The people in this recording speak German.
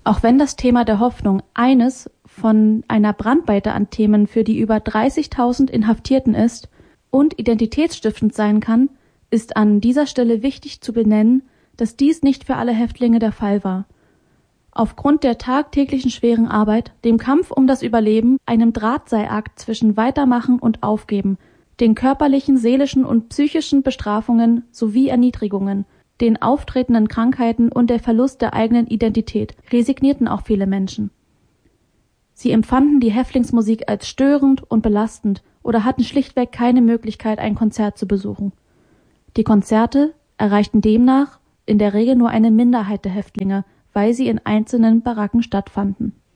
Auch wenn das Thema der Hoffnung eines von einer Brandweite an Themen für die über 30.000 Inhaftierten ist und identitätsstiftend sein kann, ist an dieser Stelle wichtig zu benennen, dass dies nicht für alle Häftlinge der Fall war. Aufgrund der tagtäglichen schweren Arbeit, dem Kampf um das Überleben, einem Drahtseilakt zwischen Weitermachen und Aufgeben, den körperlichen, seelischen und psychischen Bestrafungen sowie Erniedrigungen, den auftretenden Krankheiten und der Verlust der eigenen Identität, resignierten auch viele Menschen. Sie empfanden die Häftlingsmusik als störend und belastend oder hatten schlichtweg keine Möglichkeit, ein Konzert zu besuchen. Die Konzerte erreichten demnach in der Regel nur eine Minderheit der Häftlinge, weil sie in einzelnen Baracken stattfanden